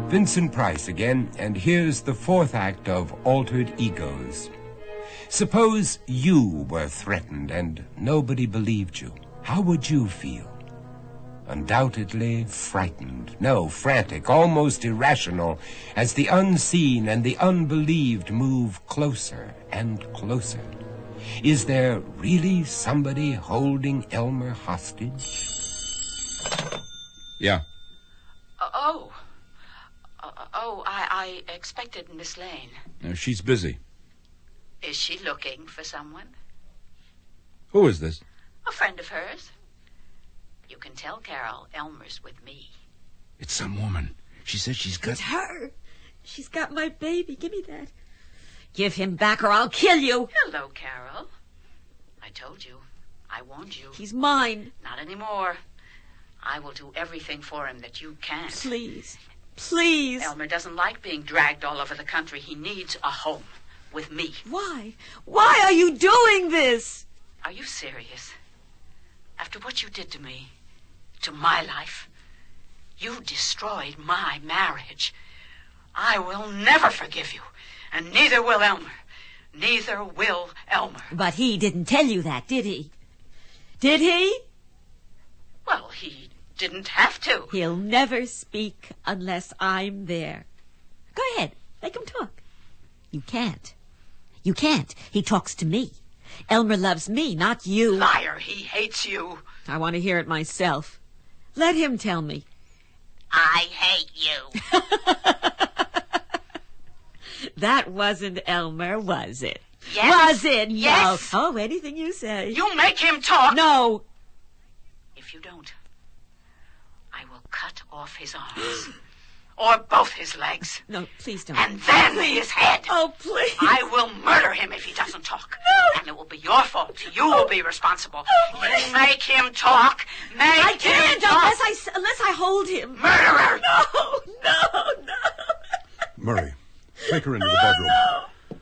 Vincent Price again, and here's the fourth act of Altered Egos. Suppose you were threatened and nobody believed you. How would you feel? Undoubtedly frightened, no, frantic, almost irrational, as the unseen and the unbelieved move closer and closer. Is there really somebody holding Elmer hostage? Yeah. I expected Miss Lane. No, she's busy. Is she looking for someone? Who is this? A friend of hers. You can tell Carol Elmer's with me. It's some woman. She says she's got... It's her. She's got my baby. Give me that. Give him back or I'll kill you. Hello, Carol. I told you. I warned you. He's mine. Not anymore. I will do everything for him that you can't. Please. Please. Elmer doesn't like being dragged all over the country. He needs a home with me. Why? Why are you doing this? Are you serious? After what you did to me, to my life, you destroyed my marriage. I will never forgive you, and neither will Elmer. Neither will Elmer. But he didn't tell you that, did he? Did he? Well, he didn't have to. He'll never speak unless I'm there. Go ahead. Make him talk. You can't. You can't. He talks to me. Elmer loves me, not you. Liar, he hates you. I want to hear it myself. Let him tell me. I hate you. That wasn't Elmer, was it? Yes. Was it? Yes. No. Oh, anything you say. You make him talk. No. If you don't, I will cut off his arms. Or both his legs. No, please don't. And then his head. Oh, please. I will murder him if he doesn't talk. No. And it will be your fault. You will be responsible. You make him talk. I can't unless I hold him. Murderer. No. Murray, take her into the bedroom.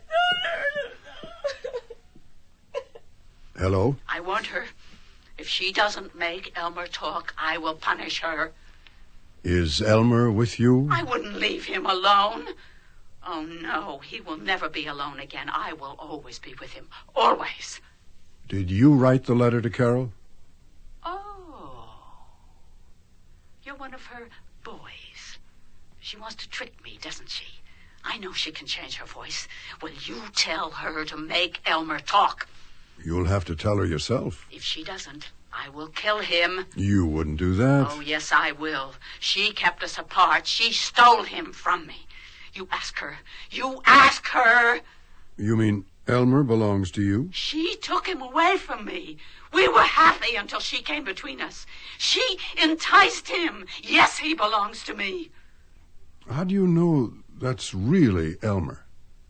No. Hello? I want her. If she doesn't make Elmer talk, I will punish her. Is Elmer with you? I wouldn't leave him alone. Oh, no, he will never be alone again. I will always be with him. Always. Did you write the letter to Carol? Oh. You're one of her boys. She wants to trick me, doesn't she? I know she can change her voice. Will you tell her to make Elmer talk? You'll have to tell her yourself. If she doesn't, I will kill him. You wouldn't do that. Oh, yes, I will. She kept us apart. She stole him from me. You ask her. You ask her. You mean Elmer belongs to you? She took him away from me. We were happy until she came between us. She enticed him. Yes, he belongs to me. How do you know that's really Elmer?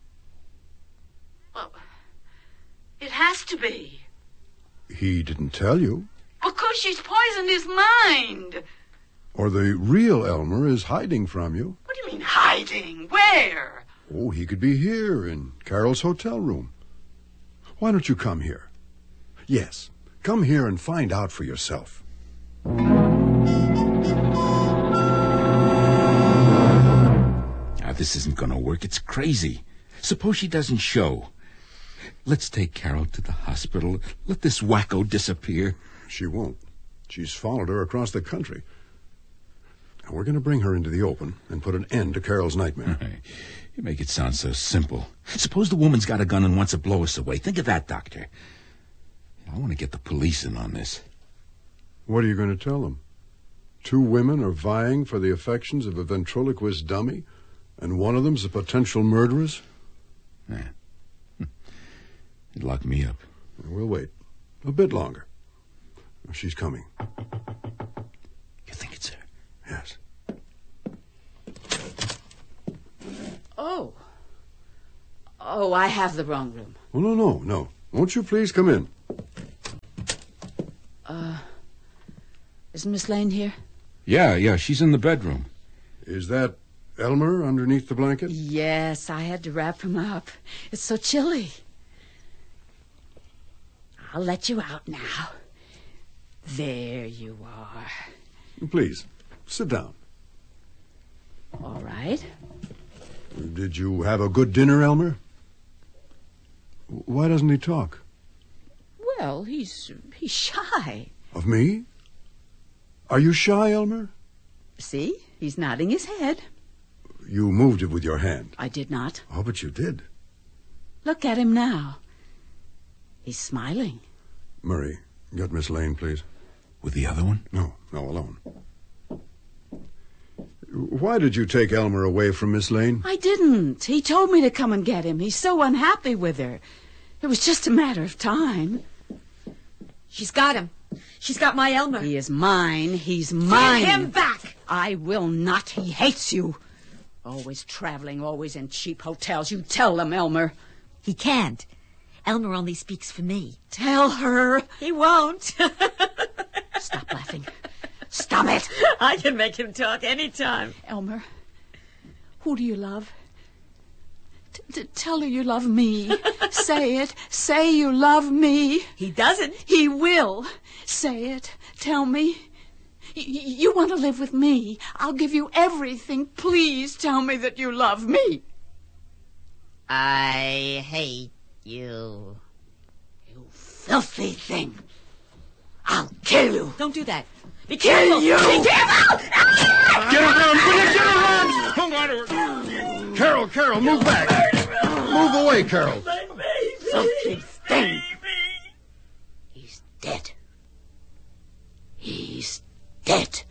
Well, it has to be. He didn't tell you. Because she's poisoned his mind. Or the real Elmer is hiding from you. What do you mean, hiding? Where? Oh, he could be here in Carol's hotel room. Why don't you come here? Yes, come here and find out for yourself. Now, this isn't going to work. It's crazy. Suppose she doesn't show. Let's take Carol to the hospital. Let this wacko disappear. She won't. She's followed her across the country. Now, we're going to bring her into the open and put an end to Carol's nightmare. You make it sound so simple. Suppose the woman's got a gun and wants to blow us away. Think of that, Doctor. I want to get the police in on this. What are you going to tell them? 2 women are vying for the affections of a ventriloquist dummy, and one of them's a potential murderess? Yeah. It'd lock me up. We'll wait. A bit longer. She's coming. You think it's her? Yes. Oh, I have the wrong room. Oh, no. Won't you please come in? Is Miss Lane here? Yeah, she's in the bedroom. Is that Elmer underneath the blanket? Yes, I had to wrap him up. It's so chilly. I'll let you out now. There you are. Please, sit down. All right. Did you have a good dinner, Elmer? Why doesn't he talk? Well, he's shy. Of me? Are you shy, Elmer? See? He's nodding his head. You moved it with your hand. I did not. Oh, but you did. Look at him now. He's smiling. Murray, get Miss Lane, please. With the other one? No, alone. Why did you take Elmer away from Miss Lane? I didn't. He told me to come and get him. He's so unhappy with her. It was just a matter of time. She's got him. She's got my Elmer. He is mine. He's mine. Give him back! I will not. He hates you. Always traveling, always in cheap hotels. You tell them, Elmer. He can't. Elmer only speaks for me. Tell her. He won't. Stop laughing. Stop it. I can make him talk anytime. Elmer, who do you love? Tell her you love me. Say it. Say you love me. He doesn't. He will. Say it. Tell me. You want to live with me. I'll give you everything. Please tell me that you love me. I hate you. You filthy thing. I'll kill you. Don't do that. Be Kill careful. you. Be careful! Get around! Get around! Hold on to her. Carol, move back. Move away, Carol. Filthy thing. He's dead. He's dead.